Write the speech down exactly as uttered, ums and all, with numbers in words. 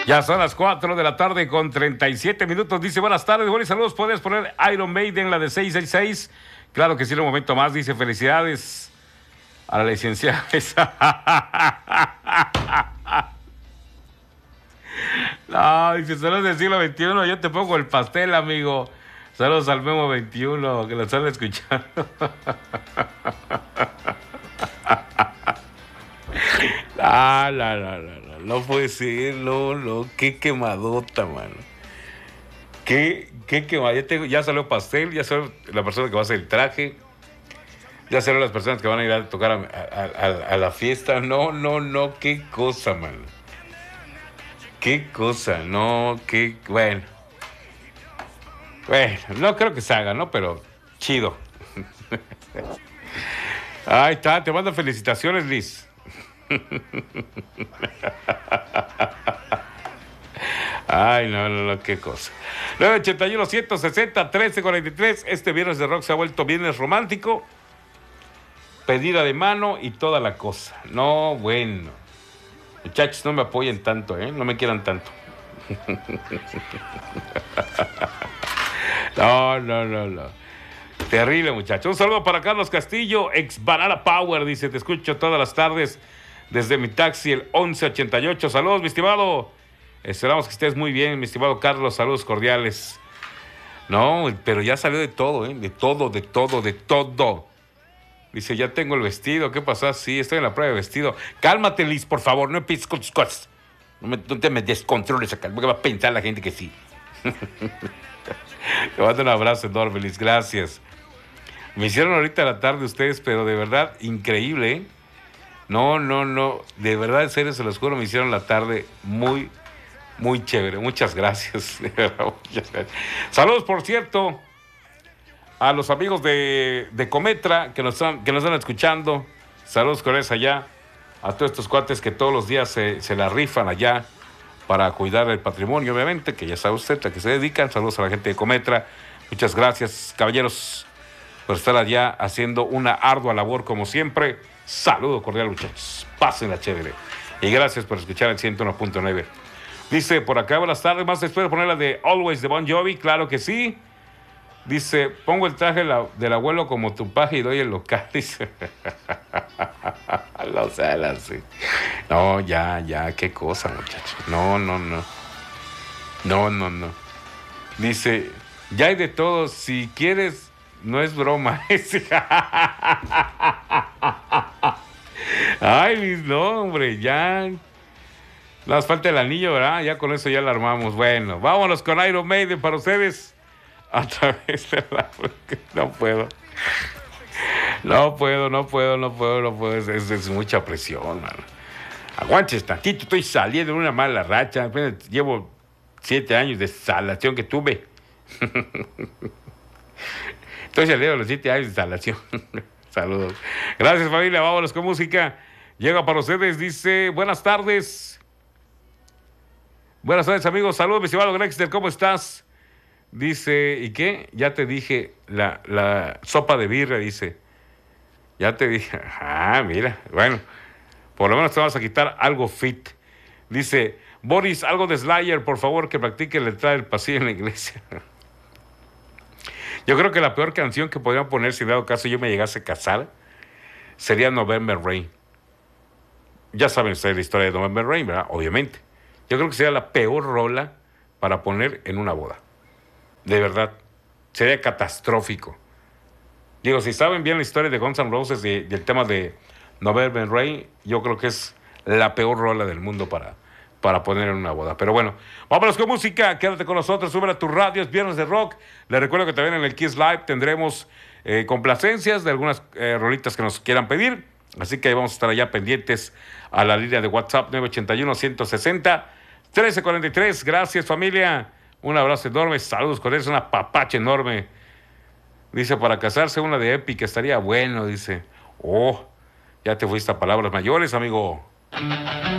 Ya son las cuatro de la tarde con treinta y siete minutos. Dice, buenas tardes, buenos saludos. ¿Puedes poner Iron Maiden, la de seis seis seis? Claro que sí, en un momento más. Dice, felicidades a la licenciada. No, dice, saludos del siglo veintiuno. Yo te pongo el pastel, amigo. Saludos al Memo veintiuno, que lo están escuchando. Ah, no, no, no, no, no puede ser, no, no, qué quemadota, mano. Qué, qué quemadota. Ya, tengo, ya salió pastel, ya salió la persona que va a hacer el traje, ya salieron las personas que van a ir a tocar a, a, a, a la fiesta. No, no, no, qué cosa, mano. Qué cosa, no, qué, bueno. Bueno, no creo que se haga, ¿no? Pero chido. Ahí está, te mando felicitaciones, Liz. Ay, no, no, no, qué cosa. nueve ochenta y uno, ciento sesenta, trece cuarenta y tres. Este viernes de rock se ha vuelto viernes romántico. Pedida de mano y toda la cosa. No, bueno. Muchachos, no me apoyen tanto, ¿eh? No me quieran tanto. No, no, no, no. Terrible, muchachos. Un saludo para Carlos Castillo, ex Banana Power. Dice, te escucho todas las tardes desde mi taxi, el once ochenta y ocho. Saludos, mi estimado. Esperamos que estés muy bien, mi estimado Carlos. Saludos cordiales. No, pero ya salió de todo, ¿eh? De todo, de todo, de todo. Dice, ya tengo el vestido. ¿Qué pasó? Sí, estoy en la prueba de vestido. Cálmate, Liz, por favor. No empieces con tus cosas. No, me, no te me descontroles acá. Porque va a pensar la gente que sí. Te mando un abrazo enorme, Liz. Gracias. Me hicieron ahorita la tarde ustedes, pero de verdad, increíble, ¿eh? No, no, no. De verdad, en serio, se los juro, me hicieron la tarde muy, muy chévere. Muchas gracias. Muchas gracias. Saludos, por cierto, a los amigos de, de Cometra que nos, están, que nos están escuchando. Saludos cordiales allá. A todos estos cuates que todos los días se, se la rifan allá para cuidar el patrimonio, obviamente, que ya sabe usted a qué se dedican. Saludos a la gente de Cometra. Muchas gracias, caballeros, por estar allá haciendo una ardua labor como siempre. Saludo cordial, muchachos. Pásenla chévere. Y gracias por escuchar el ciento uno punto nueve. Dice, por acá, buenas tardes. Más después de poner la de Always de Bon Jovi. Claro que sí. Dice, pongo el traje la, del abuelo como tu paje y doy el local. Dice, lo sé, sí. No, ya, ya, qué cosa, muchachos. No, no, no. No, no, no. Dice, ya hay de todo. Si quieres, no es broma. Ay, Liz, no, hombre, ya. Nos falta el anillo, ¿verdad? Ya con eso ya la armamos. Bueno, vámonos con Iron Maiden para ustedes. A través de la... No puedo. No puedo, no puedo, no puedo, no puedo. Es, es, es mucha presión, mano. Aguantes tantito, estoy saliendo de una mala racha. Apenas llevo siete años de salación que tuve. Estoy saliendo de los siete años de salación. Saludos. Gracias, familia. Vámonos con música. Llega para ustedes, dice, buenas tardes. Buenas tardes, amigos. Saludos, mi estimado Grexter, ¿cómo estás? Dice, ¿y qué? Ya te dije, la, la sopa de birria, dice. Ya te dije, ah, mira, bueno, por lo menos te vas a quitar algo fit. Dice, Boris, algo de Slayer, por favor, que practique la entrada del pasillo en la iglesia. Yo creo que la peor canción que podrían poner, si dado caso yo me llegase a casar, sería November Rain. Ya saben ustedes la historia de November Rain, ¿verdad? Obviamente. Yo creo que sería la peor rola para poner en una boda. De verdad, sería catastrófico. Digo, si saben bien la historia de Guns N' Roses y del tema de November Rain, yo creo que es la peor rola del mundo para, para poner en una boda. Pero bueno, vámonos con música, quédate con nosotros, sube a tu radio, es viernes de rock. Les recuerdo que también en el Kiss Live tendremos eh, complacencias de algunas eh, rolitas que nos quieran pedir. Así que vamos a estar allá pendientes a la línea de WhatsApp nueve ochenta y uno, ciento sesenta, trece cuarenta y tres. Gracias, familia. Un abrazo enorme, saludos con eso, una papacha enorme. Dice, para casarse una de Epic estaría bueno, dice. Oh, ya te fuiste a palabras mayores, amigo.